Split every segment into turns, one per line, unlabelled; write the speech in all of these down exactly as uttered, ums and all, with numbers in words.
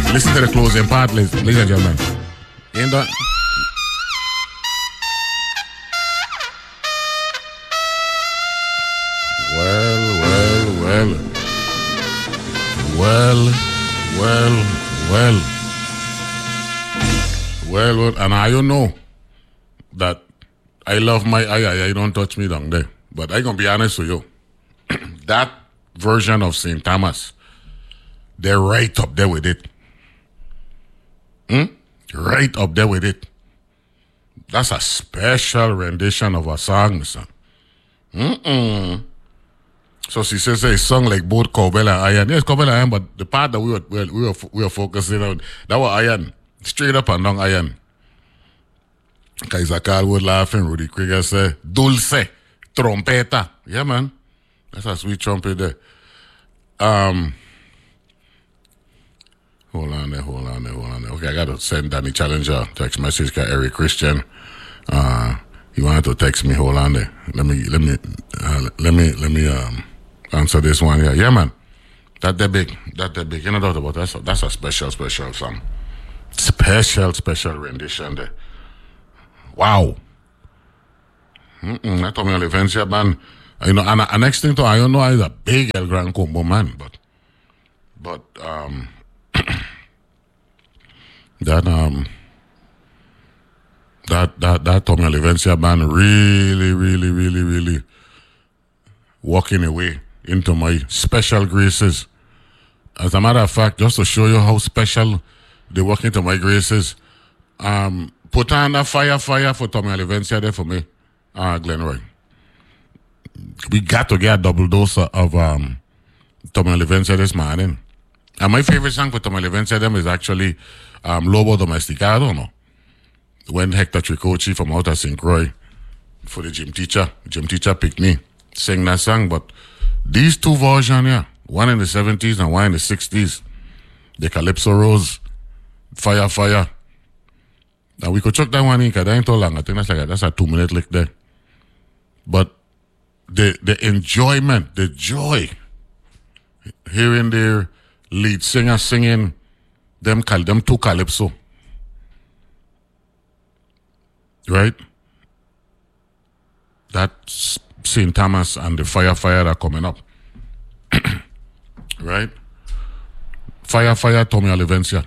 Listen to the closing part, ladies, ladies and gentlemen. Ain't done. Well, well, well. Well, well, well. Well, well, and I don't know that I love my eye, eye, eye, don't touch me down there. But I gonna be honest with you. That version of Saint Thomas, they're right up there with it. Hmm? Right up there with it. That's a special rendition of a song, son. Mm-mm. So she says a song like both Cowbell and Iron. Yes, Cowbell and Iron, but the part that we were we were, we were focusing on, that was Iron. Straight up and down Iron. Kaiser Carlwood laughing, Rudy Krieger say, Dulce, trompeta. Yeah, man. That's a sweet trumpet there. Um, hold on there, hold on there, hold on there. Okay, I got to send Danny Challenger text message to Eric Christian. Uh, he wanted to text me. Hold on there. Let me, let me, uh, let me, let me um answer this one here. Yeah, man. That that big, that that big. You know doubt about that. That's a, that's a special, special song. Special, special rendition there. Wow. Mm-mm, that Tommy Olivencia band. You know, and, and next thing to I don't know, he's a big El Gran Combo man, but, but um, that um, that that that Tommy Olivencia band really, really, really, really walking away into my special graces. As a matter of fact, just to show you how special they walk into my graces, um, put on a fire, fire for Tommy Olivencia there for me, uh, Glenroy. We got to get a double dose of um, Tommy Olivencia this morning. And my favorite song for Tommy Olivencia them is actually um, Lobo Domesticado, no? When Hector Tricoci from out of Saint Croix for the gym teacher, gym teacher picked me, sang that song. But these two versions, yeah, one in the seventies and one in the sixties, the Calypso Rose, Fire, Fire. Now we could chuck that one in because that ain't too long. I think that's like a, that's a two minute lick there. But the the enjoyment, the joy, hearing their lead singer singing them them two calypso, right? That's Saint Thomas and the Fire Fire that are coming up, right? Fire Fire, Tommy Olivencia.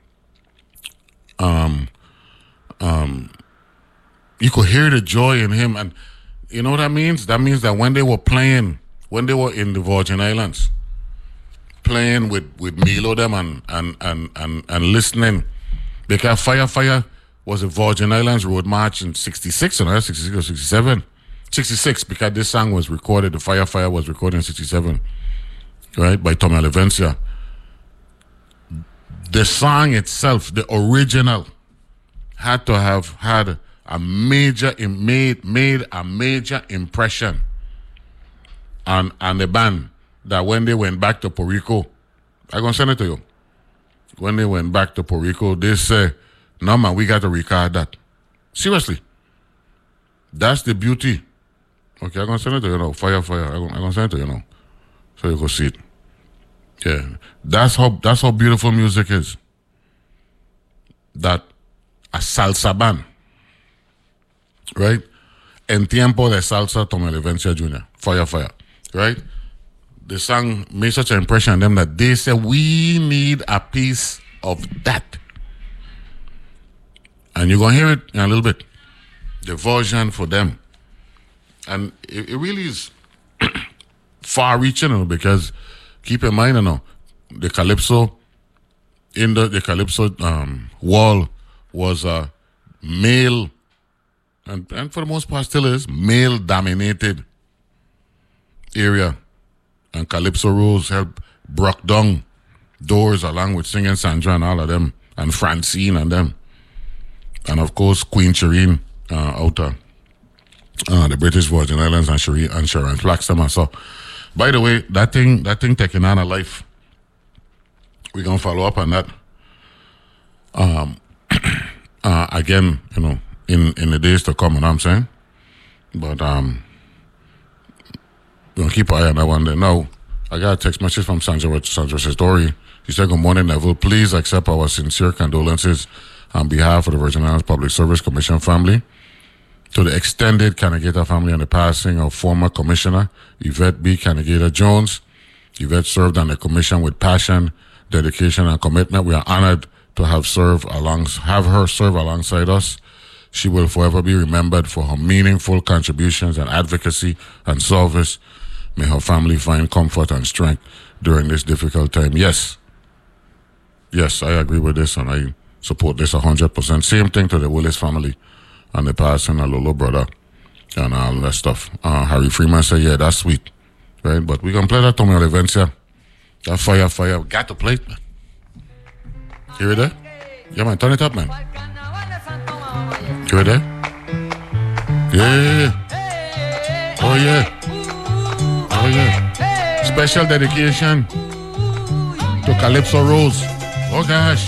Um, um, you could hear the joy in him, and you know what that means? That means that when they were playing, when they were in the Virgin Islands, playing with, with Milo them and, and, and, and, and listening, because Fire Fire was a Virgin Islands road march in sixty-six, or sixty-six or sixty-seven. sixty-six, because this song was recorded, the Fire Fire was recorded in sixty-seven, right, by Tommy Olivencia. The song itself, the original, had to have had a major, made made a major impression on, on the band, that when they went back to Puerto Rico, I'm going to send it to you. When they went back to Puerto Rico, they say, no man, we got to record that. Seriously. That's the beauty. Okay, I'm going to send it to you now. Fire, fire. I'm going to send it to you now. So you can see it. Yeah. That's how, that's how beautiful music is. That a salsa band, right? En tiempo de salsa, Tommy Olivencia Junior Fire, fire, right? The song made such an impression on them that they said, we need a piece of that. And you're going to hear it in a little bit. The version for them. And it, it really is far-reaching, you know, because keep in mind, you know, the Calypso, in the, the Calypso um, wall was a male, and, and for the most part still is, male-dominated area. And Calypso Rose helped broke down doors along with Singing Sandra and all of them, and Francine and them. And of course, Queen Shireen uh, out of uh, the British Virgin Islands, and Shireen and Sharon Flaxman. So, by the way, that thing, that thing taking on a life. We're gonna follow up on that. Um, uh, again, you know, in, in the days to come, you know what I'm saying? But um, we're gonna keep an eye on that one there. Now, I got a text message from Sandra, Sandra Story He said, good morning, Neville. Please accept our sincere condolences on behalf of the Virgin Islands Public Service Commission family to the extended Canegata family on the passing of former Commissioner Yvette B. Canegata Jones. Yvette served on the commission with passion, dedication, and commitment. We are honored to have served along, have her serve alongside us. She will forever be remembered for her meaningful contributions and advocacy and service. May her family find comfort and strength during this difficult time. Yes. Yes, I agree with this and I support this one hundred percent. Same thing to the Willis family and the passing of Lolo brother and all that stuff. Uh, Harry Freeman said, yeah, that's sweet. Right? But we can play that Tommy Olivencia. That fire, fire. We got to play it, man. Hear it there? Yeah, man. Turn it up, man. Hear it there? Yeah. Oh, yeah. Oh, yeah. Special dedication to Calypso Rose. Oh, gosh.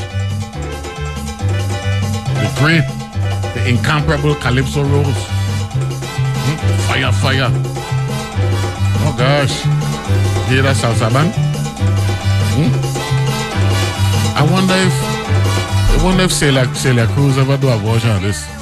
The great, the incomparable Calypso Rose. Hmm? Fire, fire. Oh, gosh. Hear that salsa band? Hmm? I wonder if I wonder if Celia, Celia Cruz ever do a version of this.